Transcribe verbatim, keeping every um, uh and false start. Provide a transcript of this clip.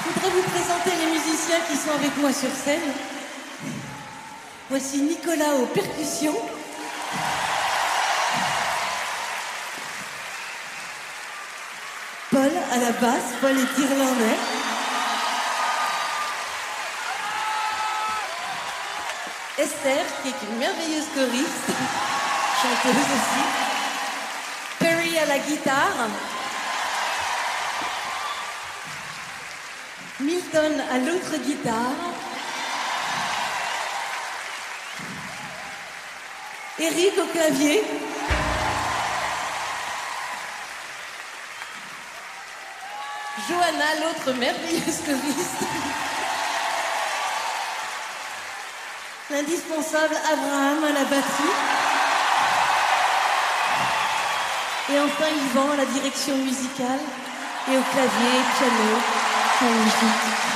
Je voudrais vous présenter les musiciens qui sont avec moi sur scène. Voici Nicolas aux percussions. Paul à la basse, Paul est irlandais. Esther, qui est une merveilleuse choriste, chanteuse aussi. Perry à la guitare. Milton à l'autre guitare. Eric au clavier. Johanna, l'autre merveilleuse choriste. L'indispensable Abraham à la batterie. Et enfin Yvan à la direction musicale et au clavier, piano, musique.